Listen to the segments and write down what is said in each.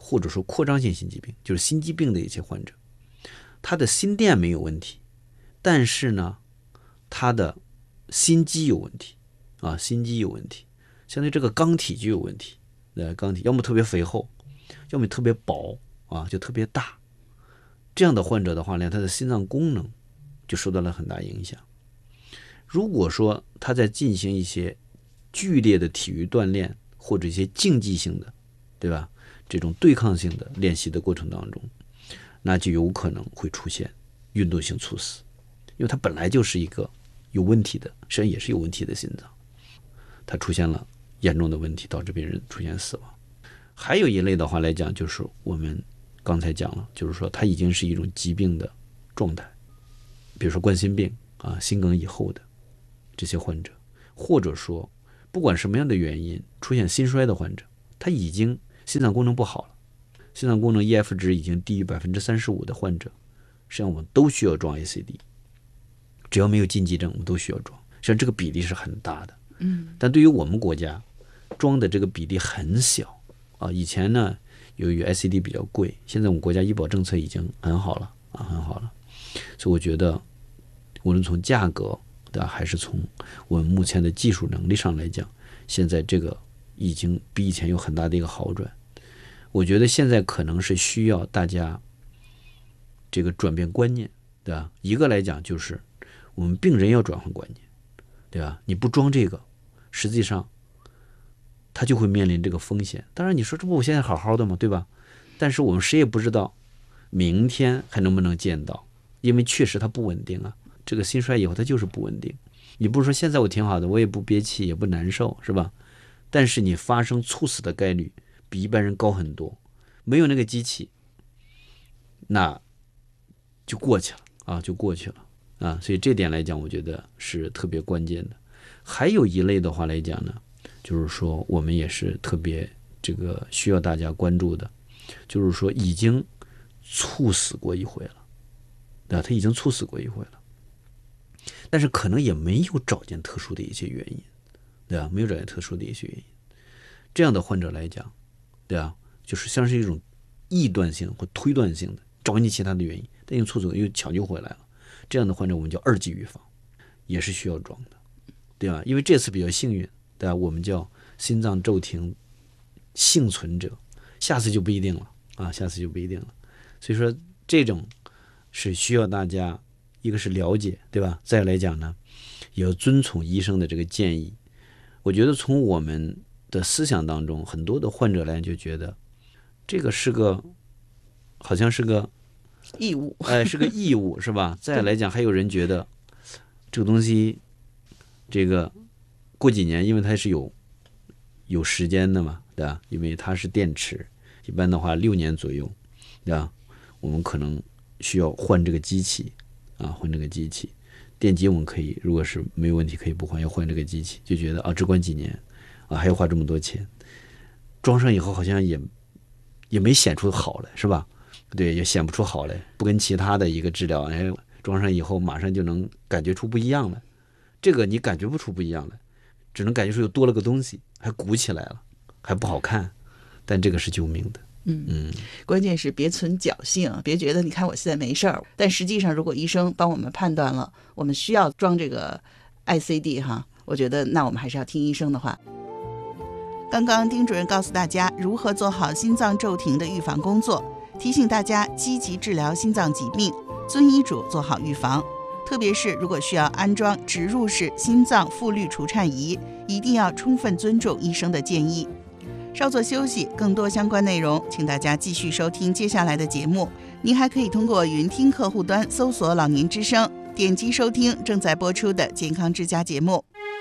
或者说扩张性心肌病，就是心肌病的一些患者，他的心电没有问题，但是呢，他的心肌有问题啊，心肌有问题，相当于这个缸体就有问题。缸体要么特别肥厚，要么特别薄啊，就特别大。这样的患者的话呢，他的心脏功能就受到了很大影响。如果说他在进行一些剧烈的体育锻炼或者一些竞技性的，对吧？这种对抗性的练习的过程当中，那就有可能会出现运动性猝死，因为它本来就是一个有问题的，实际上也是有问题的心脏，它出现了严重的问题，导致病人出现死亡。还有一类的话来讲，就是我们刚才讲了，就是说它已经是一种疾病的状态，比如说冠心病啊、心梗以后的这些患者，或者说不管什么样的原因出现心衰的患者，他已经心脏功能不好了，心脏功能 EF 值已经低于 35% 的患者，实际上我们都需要装 ACD， 只要没有禁忌症我们都需要装，实际上这个比例是很大的。但对于我们国家装的这个比例很小啊。以前呢，由于 ACD 比较贵，现在我们国家医保政策已经很好了啊，很好了。所以我觉得，无论从价格的还是从我们目前的技术能力上来讲，现在这个已经比以前有很大的一个好转。我觉得现在可能是需要大家这个转变观念，对吧？一个来讲就是我们病人要转换观念，对吧？你不装这个，实际上他就会面临这个风险。当然你说这不我现在好好的吗？对吧？但是我们谁也不知道明天还能不能见到，因为确实它不稳定啊。这个心衰以后它就是不稳定。你不是说现在我挺好的，我也不憋气也不难受，是吧？但是你发生猝死的概率比一般人高很多，没有那个机器，那就过去了啊，就过去了啊。所以这点来讲，我觉得是特别关键的。还有一类的话来讲呢，就是说我们也是特别这个需要大家关注的，就是说已经猝死过一回了，对吧？他已经猝死过一回了，但是可能也没有找见特殊的一些原因，对吧？没有找见特殊的一些原因，这样的患者来讲，对吧？就是像是一种臆断性或推断性的，找你其他的原因，但又猝死又抢救回来了，这样的患者我们叫二级预防，也是需要装的，对吧？因为这次比较幸运，对吧？我们叫心脏骤停幸存者，下次就不一定了啊，下次就不一定了。所以说这种是需要大家一个是了解，对吧？再来讲呢，也要遵从医生的这个建议。我觉得从我们的思想当中，很多的患者来就觉得这个是个好像是个义务， 是个义务，是吧？再来讲，还有人觉得这个东西，这个过几年，因为它是有时间的嘛，对吧？因为它是电池，一般的话6年左右，对吧？我们可能需要换这个机器啊，换这个机器。电机我们可以，如果是没有问题可以不换，要换这个机器，就觉得啊，只管几年啊，还要花这么多钱，装上以后好像也没显出好来，是吧？对，也显不出好来，不跟其他的一个治疗，装上以后马上就能感觉出不一样来。这个你感觉不出不一样来，只能感觉出又多了个东西，还鼓起来了，还不好看，但这个是救命的。 关键是别存侥幸，别觉得你看我现在没事儿，但实际上如果医生帮我们判断了我们需要装这个 ICD 哈，我觉得那我们还是要听医生的话。刚刚丁主任告诉大家如何做好心脏骤停的预防工作，提醒大家积极治疗心脏疾病，遵医嘱做好预防。特别是如果需要安装植入式心脏复律除颤仪，一定要充分尊重医生的建议。稍作休息，更多相关内容请大家继续收听接下来的节目。您还可以通过云听客户端搜索老年之声，点击收听正在播出的健康之家节目。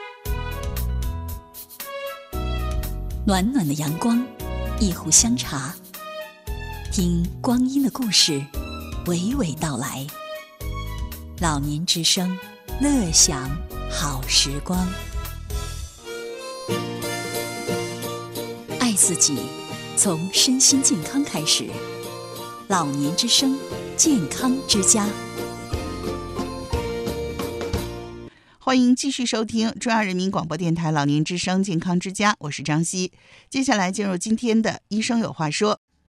暖暖的阳光，一壶香茶，听光阴的故事娓娓道来。老年之声，乐享好时光。爱自己，从身心健康开始。老年之声，健康之家。 欢迎继续收听中央人民广播电台老年之声健康之家，我是张希。接下来进入今天的医生有话说。